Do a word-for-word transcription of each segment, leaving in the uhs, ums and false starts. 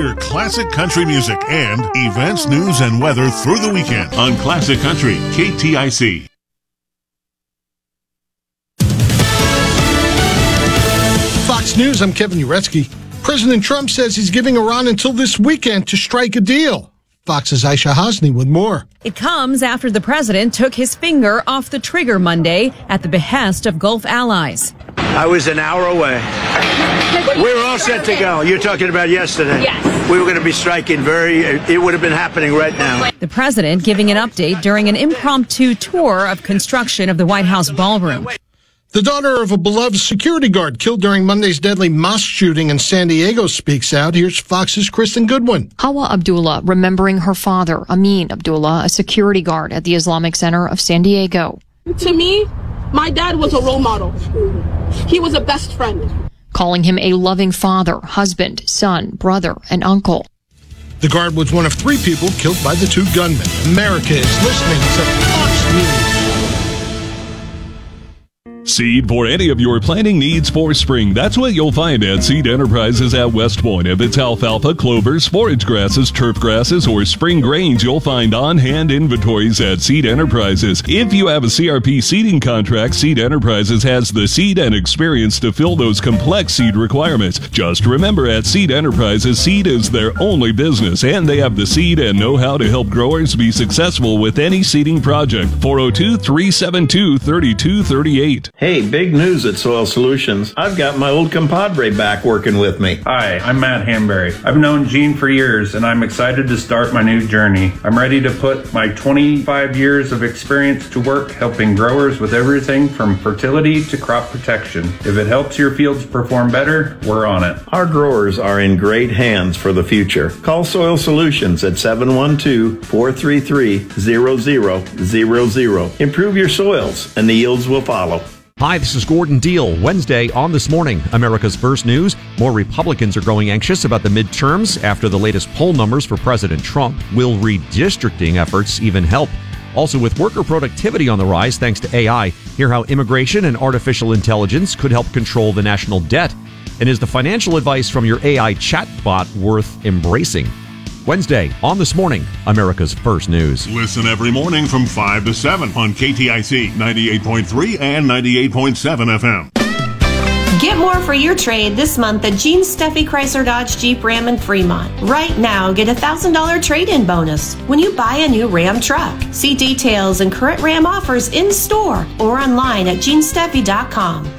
Hear classic country music and events, news, and weather through the weekend on Classic Country, K T I C. Fox News, I'm Kevin Uretsky. President Trump says he's giving Iran until this weekend to strike a deal. Fox's Aisha Hosni with more. It comes after the president took his finger off the trigger Monday at the behest of Gulf allies. I was an hour away. We were all set to go. You're talking about yesterday. Yes. We were going to be striking very, it would have been happening right now. The president giving an update during an impromptu tour of construction of the White House ballroom. The daughter of a beloved security guard killed during Monday's deadly mosque shooting in San Diego speaks out. Here's Fox's Kristen Goodwin. Hawa Abdullah remembering her father, Amin Abdullah, a security guard at the Islamic Center of San Diego. To me, my dad was a role model. He was a best friend. Calling him a loving father, husband, son, brother, and uncle. The guard was one of three people killed by the two gunmen. America is listening to Fox News. Seed for any of your planting needs for spring. That's what you'll find at Seed Enterprises at West Point. If it's alfalfa, clovers, forage grasses, turf grasses, or spring grains, you'll find on-hand inventories at Seed Enterprises. If you have a C R P seeding contract, Seed Enterprises has the seed and experience to fill those complex seed requirements. Just remember, at Seed Enterprises, seed is their only business, and they have the seed and know-how to help growers be successful with any seeding project. four oh two, three seven two, three two three eight. Hey, big news at Soil Solutions. I've got my old compadre back working with me. Hi, I'm Matt Hamberry. I've known Gene for years, and I'm excited to start my new journey. I'm ready to put my twenty-five years of experience to work helping growers with everything from fertility to crop protection. If it helps your fields perform better, we're on it. Our growers are in great hands for the future. Call Soil Solutions at seven one two, four three three, zero zero zero zero. Improve your soils, and the yields will follow. Hi, this is Gordon Deal. Wednesday on This Morning, America's First News. More Republicans are growing anxious about the midterms after the latest poll numbers for President Trump. Will redistricting efforts even help? Also, with worker productivity on the rise thanks to A I, hear how immigration and artificial intelligence could help control the national debt. And is the financial advice from your A I chatbot worth embracing? Wednesday on This Morning, America's First News. Listen every morning from five to seven on K T I C ninety-eight point three and ninety-eight point seven F M. Get more for your trade this month at Gene Steffi Chrysler Dodge Jeep Ram in Fremont. Right now, get a one thousand dollars trade-in bonus when you buy a new Ram truck. See details and current Ram offers in store or online at gene steffi dot com.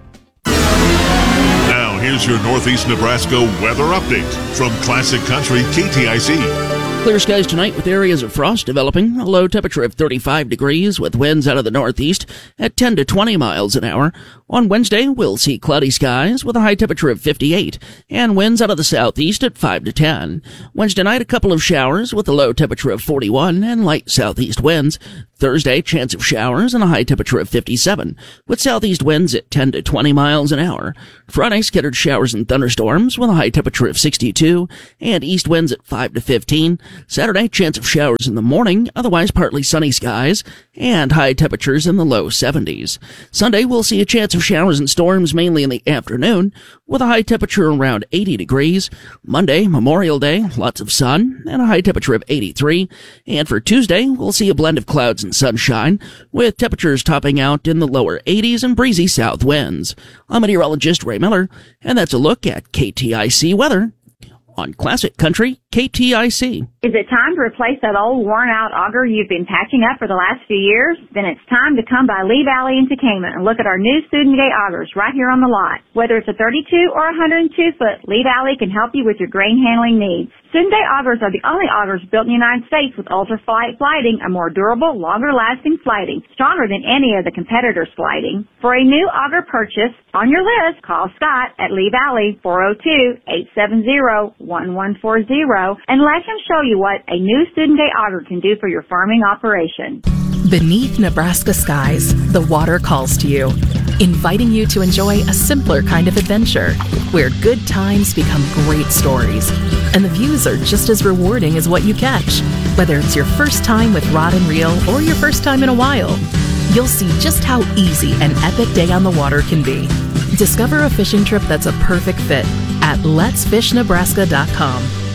Now, here's your Northeast Nebraska weather update from Classic Country K T I C. Clear skies tonight with areas of frost developing. A low temperature of thirty-five degrees with winds out of the northeast at ten to twenty miles an hour. On Wednesday, we'll see cloudy skies with a high temperature of fifty-eight and winds out of the southeast at five to ten. Wednesday night, a couple of showers with a low temperature of forty-one and light southeast winds. Thursday, chance of showers and a high temperature of fifty-seven with southeast winds at ten to twenty miles an hour. Friday, scattered showers and thunderstorms with a high temperature of sixty-two and east winds at five to fifteen. Saturday, chance of showers in the morning, otherwise partly sunny skies, and high temperatures in the low seventies. Sunday, we'll see a chance of showers and storms mainly in the afternoon, with a high temperature around eighty degrees. Monday, Memorial Day, lots of sun, and a high temperature of eighty-three. And for Tuesday, we'll see a blend of clouds and sunshine, with temperatures topping out in the lower eighties and breezy south winds. I'm meteorologist Ray Miller, and that's a look at K T I C weather on Classic Country K T I C. Is it time to replace that old worn-out auger you've been patching up for the last few years? Then it's time to come by Lee Valley in Tekamah and look at our new Student Gate augers right here on the lot. Whether it's a thirty-two or one hundred two foot, Lee Valley can help you with your grain handling needs. Student Gate augers are the only augers built in the United States with ultra-flight flighting, a more durable, longer-lasting flighting, stronger than any of the competitors' flighting. For a new auger purchase on your list, call Scott at Lee Valley, four oh two, eight seven zero, one one four zero, and let him show you what a new Student Gate auger can do for your farming operation. Beneath Nebraska skies, the water calls to you, inviting you to enjoy a simpler kind of adventure, where good times become great stories, and the views are just as rewarding as what you catch. Whether it's your first time with rod and reel or your first time in a while, you'll see just how easy an epic day on the water can be. Discover a fishing trip that's a perfect fit at lets fish nebraska dot com.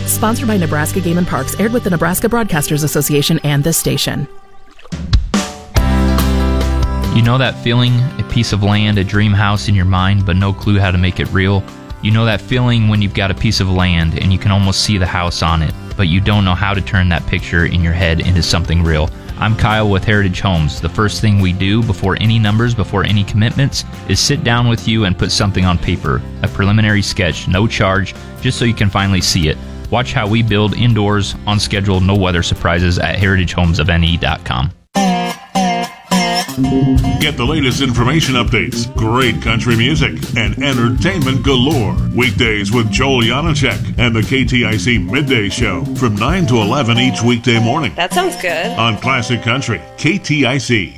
Sponsored by Nebraska Game and Parks, aired with the Nebraska Broadcasters Association and this station. You know that feeling, a piece of land, a dream house in your mind, but no clue how to make it real? You know that feeling when you've got a piece of land and you can almost see the house on it, but you don't know how to turn that picture in your head into something real. I'm Kyle with Heritage Homes. The first thing we do before any numbers, before any commitments, is sit down with you and put something on paper. A preliminary sketch, no charge, just so you can finally see it. Watch how we build indoors, on schedule, no weather surprises at heritage homes of n e dot com. Get the latest information updates, great country music, and entertainment galore. Weekdays with Joel Janacek and the K T I C Midday Show from nine to eleven each weekday morning. That sounds good. On Classic Country, K T I C.